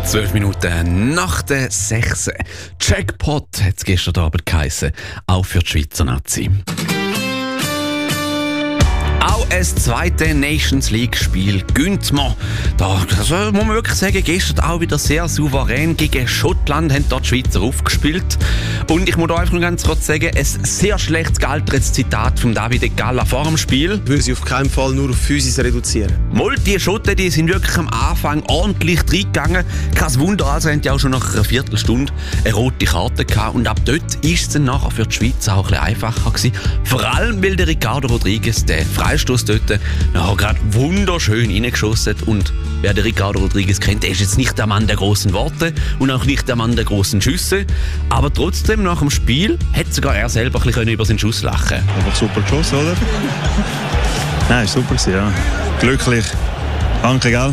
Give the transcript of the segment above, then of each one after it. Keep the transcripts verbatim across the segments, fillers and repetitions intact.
Zwölf Minuten nach der sechs. Jackpot hat es gestern Abend geheissen, auch für die Schweizer Nazi. Auch ein zweites Nations League-Spiel gönnt man. Da also, muss man wirklich sagen, gestern auch wieder sehr souverän gegen Schottland haben dort die Schweizer aufgespielt. Und ich muss da einfach nur ganz kurz sagen, ein sehr schlecht gealtertes Zitat von David Galla vor dem Spiel. Ich würde sie auf keinen Fall nur auf Physis reduzieren. Mal, die Schotten, die sind wirklich am Anfang ordentlich reingegangen. Kein Wunder, also haben die auch schon nach einer Viertelstunde eine rote Karte gehabt. Und ab dort ist es dann nachher für die Schweiz auch ein bisschen einfacher gewesen. Vor allem, weil der Ricardo Rodriguez, der Freistoß dort, nachher gerade wunderschön reingeschossen. Und wer den Ricardo Rodriguez kennt, der ist jetzt nicht der Mann der großen Worte und auch nicht der Mann der großen Schüsse. Aber trotzdem, nach dem Spiel, hat sogar er selber ein bisschen über seinen Schuss lachen. Einfach super geschossen, oder? Nein, ist super gewesen, ja. Glücklich. Danke, gell?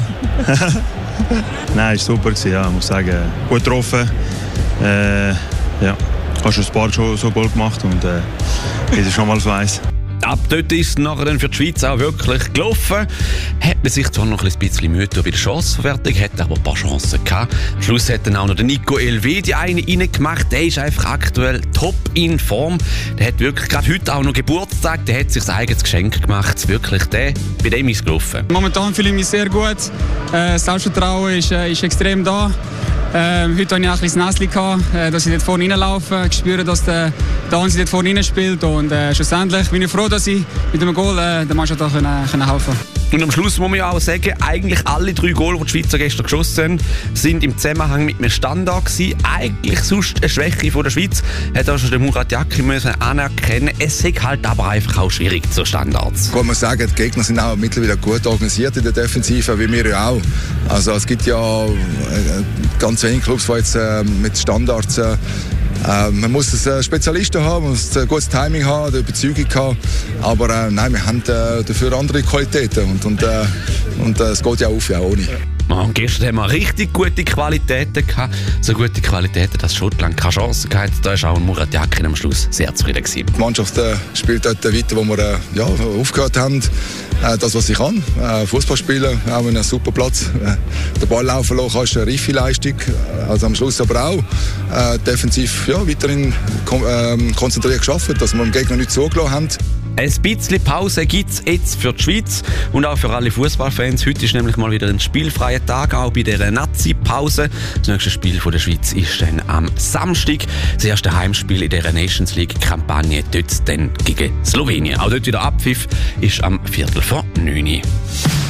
Nein, ist super gewesen, ja. Ich muss sagen, gut getroffen. Äh, ja. Hast schon ein paar schon so Goal gemacht und äh, das ist schon mal so eins. Ab dort ist es nachher dann für die Schweiz auch wirklich gelaufen. Hat man sich zwar noch ein bisschen Mühe bei der Chancenverwertung, hat aber ein paar Chancen gehabt. Am Schluss hat dann auch noch der Nico Elvedi eine reingemacht. Der ist einfach aktuell top in Form. Der hat wirklich gerade heute auch noch Geburtstag. Der hat sich sein eigenes Geschenk gemacht. Wirklich, der, bei dem ist es gelaufen. Momentan fühle ich mich sehr gut. Äh, das Selbstvertrauen ist, äh, ist extrem da. Äh, heute hatte ich auch ein bisschen das Näschen, äh, dass ich dort vorne reinlaufe. Ich spüre, dass der Danzi dort vorne rein spielt. Und äh, schlussendlich bin ich froh, dass ich mit dem Goal äh, der Mannschaft auch können, können helfen konnte. Und am Schluss muss man ja auch sagen, eigentlich alle drei Goal, die die Schweizer gestern geschossen haben, sind im Zusammenhang mit einem Standard gewesen. Eigentlich sonst eine Schwäche von der Schweiz. Hat auch schon der Murat Yakin müssen anerkennen. Es ist halt aber einfach auch schwierig zu Standards. Kann man sagen, die Gegner sind auch mittlerweile gut organisiert in der Defensive, wie wir ja auch. Also es gibt ja ganz wenige Clubs, die jetzt äh, mit Standards äh, Äh, man muss einen Spezialisten haben, man muss ein gutes Timing haben, eine Überzeugung haben. Aber äh, nein, wir haben äh, dafür andere Qualitäten. Und, und, äh, und äh, es geht ja auf, ja ohne. Und gestern haben wir richtig gute Qualitäten gehabt. So gute Qualitäten, dass Schottland keine Chance hatte. Da war auch Murat Yakin am Schluss sehr zufrieden gewesen. Die Mannschaft äh, spielt dort weiter, wo wir äh, ja, aufgehört haben. Äh, das, was sie kann. Äh, Fußball spielen, auch in einem super Platz. Äh, den Ball laufen lassen kannst, eine reife Leistung. Also am Schluss aber auch äh, defensiv ja, weiterhin kon äh, konzentriert geschafft, dass wir dem Gegner nicht zugelassen haben. Ein bisschen Pause gibt es jetzt für die Schweiz und auch für alle Fußballfans. Heute ist nämlich mal wieder ein spielfreier Tag, auch bei dieser Nazi-Pause. Das nächste Spiel von der Schweiz ist dann am Samstag. Das erste Heimspiel in dieser Nations League-Kampagne, dort dann gegen Slowenien. Auch dort wieder Abpfiff ist am Viertel vor neun.